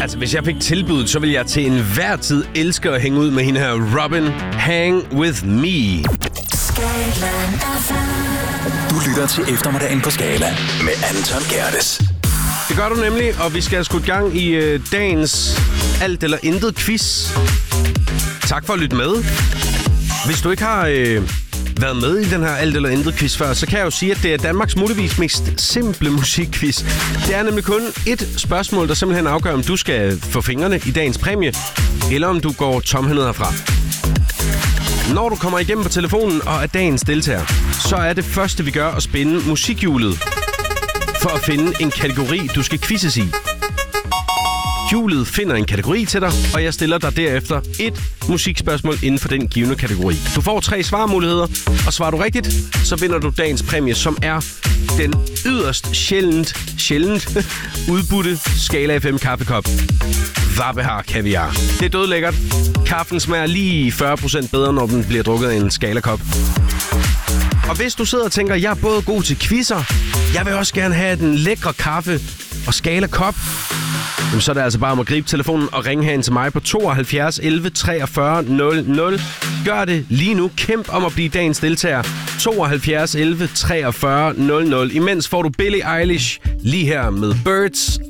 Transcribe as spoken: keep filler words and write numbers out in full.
Altså, hvis jeg fik tilbuddet, så ville jeg til enhver tid elske at hænge ud med hende her Robin. Hang with me. Du lytter til eftermiddagen på Skala med Anton Gerdes. Det gør du nemlig, og vi skal have skudt gang i øh, dagens alt eller intet quiz. Tak for at lytte med. Hvis du ikke har øh, været med i den her alt eller intet quiz før, så kan jeg jo sige, at det er Danmarks muligvis mest simple musikquiz. Det er nemlig kun et spørgsmål, der simpelthen afgør, om du skal få fingrene i dagens præmie, eller om du går tomhændet herfra. Når du kommer igennem på telefonen og er dagens deltager, så er det første, vi gør, at spænde musikhjulet for at finde en kategori, du skal quizzes i. Hjulet finder en kategori til dig, og jeg stiller dig derefter et musikspørgsmål inden for den givne kategori. Du får tre svarmuligheder, og svarer du rigtigt, så vinder du dagens præmie, som er den yderst sjældent, sjældent udbudte Skala F M kaffekop. Vabbehar kaviar. Det er dødlækkert. Kaffen smager lige fyrre procent bedre, når den bliver drukket af en Skala-kop. Og hvis du sidder og tænker, jeg er både god til quizzer, jeg vil også gerne have den lækre kaffe og Skala-kop, jamen, så er det altså bare om at gribe telefonen og ringe herind til mig på tooghalvfjerds elleve treogfyrre nul nul. Gør det lige nu. Kæmp om at blive dagens deltager. tooghalvfjerds elleve treogfyrre nul nul. Imens får du Billie Eilish lige her med Birds